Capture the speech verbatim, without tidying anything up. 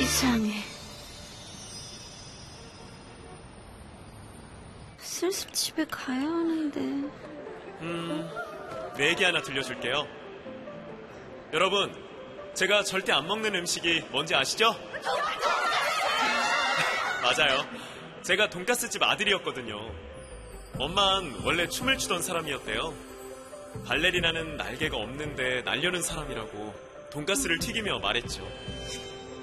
세상에. 슬슬 집에 가야 하는데. 음, 내 얘기 하나 들려줄게요. 여러분, 제가 절대 안 먹는 음식이 뭔지 아시죠? 맞아요. 제가 돈가스집 아들이었거든요. 엄마는 원래 춤을 추던 사람이었대요. 발레리나는 날개가 없는데 날려는 사람이라고 돈가스를 튀기며 말했죠.